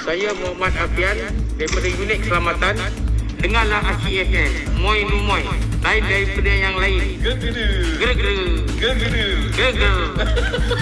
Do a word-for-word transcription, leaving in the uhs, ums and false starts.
Saya Muhammad Afian daripada unit keselamatan. Dengarlah Asyik F M. Moi Numoy. Lain daripada yang lain. Geru. Geru. Geru. Geru.